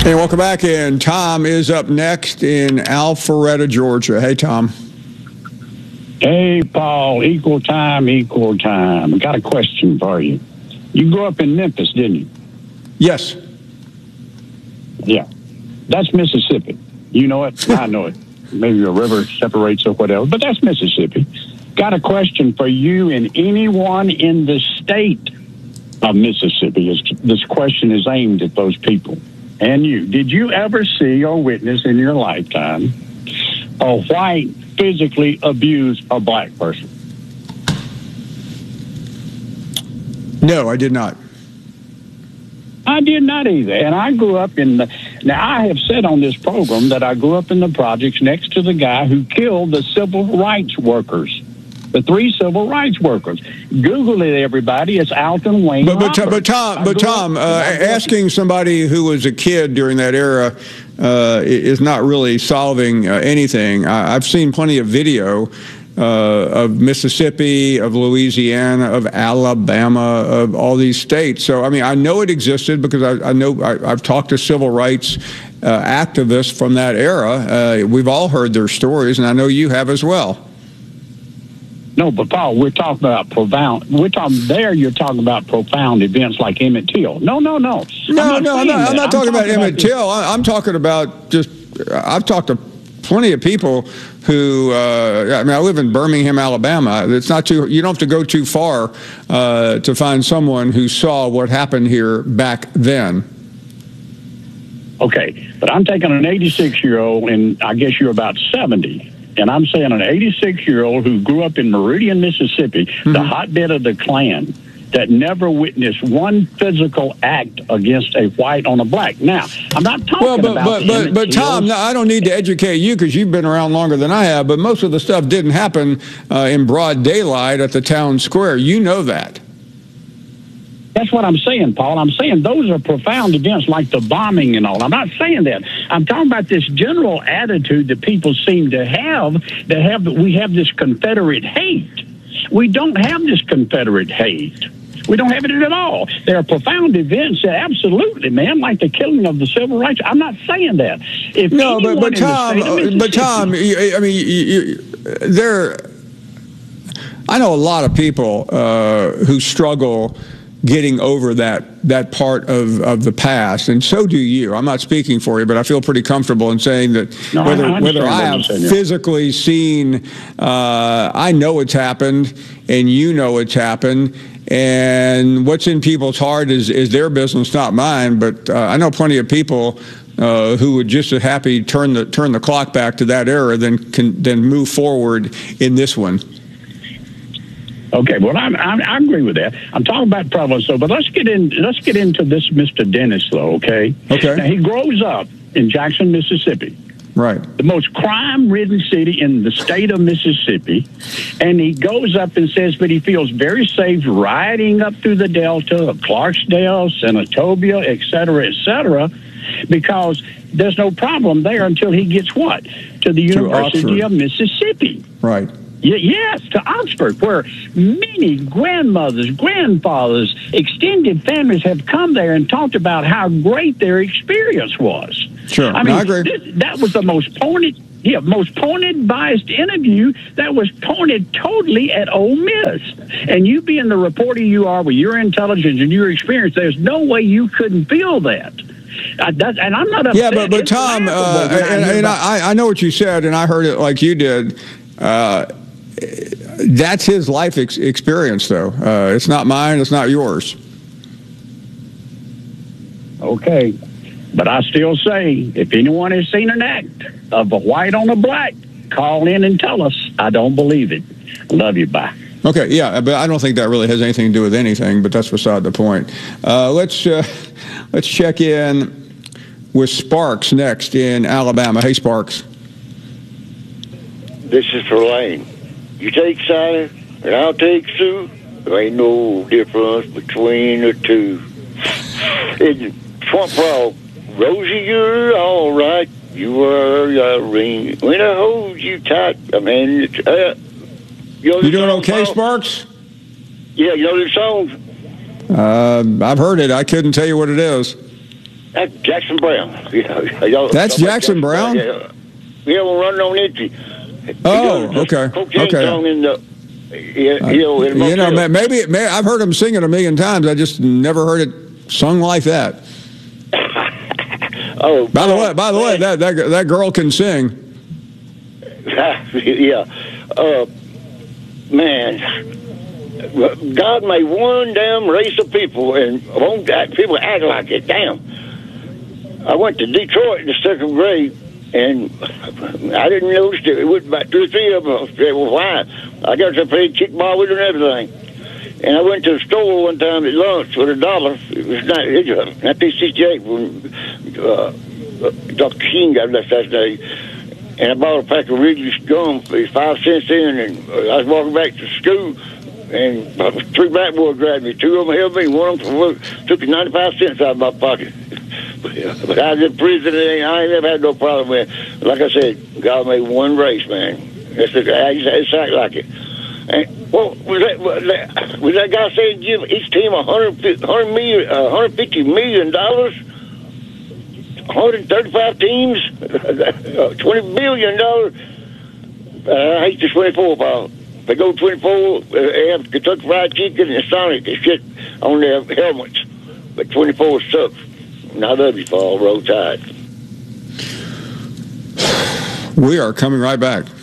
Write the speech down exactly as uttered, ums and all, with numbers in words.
Hey, welcome back in. Tom is up next in Alpharetta, Georgia. Hey, Tom. Hey, Paul. Equal time, equal time. I got a question for you. You grew up in Memphis, didn't you? Yes. Yeah. That's Mississippi. You know it. I know it. Maybe a river separates or whatever, but that's Mississippi. Got a question for you and anyone in the state of Mississippi. This question is aimed at those people and you. Did you ever see or witness in your lifetime a white physically abuse a black person? No, I did not. I did not either. And I grew up in the, now I have said on this program that I grew up in the projects next to the guy who killed the civil rights workers, the three civil rights workers. Google it, everybody. It's Alton Wayne But, but, Roberts. but Tom, but Tom uh, asking somebody who was a kid during that era uh, is not really solving uh, anything. I, I've seen plenty of video Uh, of Mississippi, of Louisiana, of Alabama, of all these states. So, I mean, I know it existed because I, I know I, I've talked to civil rights uh, activists from that era. Uh, we've all heard their stories, and I know you have as well. No, but Paul, we're talking about profound. We're talking there. You're talking about profound events like Emmett Till. No, no, no. No, I'm no, I'm not, I'm not talking, talking about Emmett Till. I'm talking about just. I've talked to plenty of people who, uh, I mean, I live in Birmingham, Alabama. It's not too, you don't have to go too far uh, to find someone who saw what happened here back then. Okay, but I'm taking an eighty-six-year-old, and I guess you're about seventy, and I'm saying an eighty-six-year-old who grew up in Meridian, Mississippi, mm-hmm. the hotbed of the Klan, that never witnessed one physical act against a white on a black. Now, I'm not talking well, but, about but, but, but Tom, no, I don't need to educate you because you've been around longer than I have, but most of the stuff didn't happen uh, in broad daylight at the town square. You know that. That's what I'm saying, Paul. I'm saying those are profound events like the bombing and all. I'm not saying that. I'm talking about this general attitude that people seem to have, that have that we have this Confederate hate. We don't have this Confederate hate. We don't have it at all. There are profound events that absolutely, man, like the killing of the civil rights. I'm not saying that. If no, but, but Tom, but Tom, I mean, you, you, there, I know a lot of people uh, who struggle getting over that that part of, of the past, and so do you. I'm not speaking for you, but I feel pretty comfortable in saying that no, whether I whether I have saying, physically seen, uh, I know it's happened, and you know it's happened, and what's in people's heart is, is their business, not mine, but uh, I know plenty of people uh, who would just as happy turn the turn the clock back to that era than, can, than move forward in this one. Okay, well, I'm, I'm, I agree with that. I'm talking about prevalence, though. But let's get in. Let's get into this, Mister Dennis, though. Okay. Okay. Now, he grows up in Jackson, Mississippi. Right. The most crime-ridden city in the state of Mississippi, and he goes up and says that he feels very safe riding up through the Delta of Clarksdale, Senatobia, et cetera, et cetera, because there's no problem there until he gets what? To the University of Mississippi. Right. Yes, to Oxford, where many grandmothers, grandfathers, extended families have come there and talked about how great their experience was. Sure, I mean, no, I agree. This, that was the most pointed, yeah, most pointed, biased interview that was pointed totally at Ole Miss. And you being the reporter you are with your intelligence and your experience, there's no way you couldn't feel that. Uh, that and I'm not upset. Yeah, but, but Tom, uh, and, and I, I know what you said, and I heard it like you did. Uh, That's his life ex experience, though. Uh, it's not mine. It's not yours. Okay. But I still say, if anyone has seen an act of a white on a black, call in and tell us. I don't believe it. Love you. Bye. Okay, yeah, but I don't think that really has anything to do with anything, but that's beside the point. Uh, let's, uh, let's check in with Sparks next in Alabama. Hey, Sparks. This is for Lane. You take Sally, and I'll take Sue. There ain't no difference between the two. And Trump Roll, Rosie, you're all right. You are a ring. When I hold you tight, I mean, uh, you, know you doing okay, song? Sparks? Yeah, you know the song? Uh, I've heard it. I couldn't tell you what it is. That's Jackson Brown. Y'all, That's Jackson Brown? Yeah, yeah, we're running on empty. Oh, okay. Cocaine Okay. song in the, yeah, you know, in You know, motel. maybe, maybe I've heard him sing it a million times. I just never heard it sung like that. Oh, By the way, by the way, that that that girl can sing. yeah, uh, man. God made one damn race of people, and won't act, people act like it. Damn. I went to Detroit in the second grade, and I didn't notice it. It was about two or three of them. They were white. I got to play kickball with them and everything. And I went to the store one time at lunch with a dollar. It was not, it was nineteen sixty-eight when uh, Doctor King got left that day. And I bought a pack of Wrigley's gum for five cents in, and I was walking back to school. And three black boys grabbed me. Two of them held me. One of them took ninety-five cents out of my pocket. But I was in prison, and I ain't never had no problem with it. Like I said, God made one race, man. That's the, I just act like it. And, well, was that, was that, was that guy saying give each team a hundred, hundred million, uh, hundred fifty million dollars? one hundred thirty-five teams, twenty billion dollars. Uh, I hate the twenty-four ball. They go twenty-four, they have Kentucky Fried Chicken and Sonic and shit on their helmets. But twenty-four sucks. And I love you, Paul. Roll Tide. We are coming right back.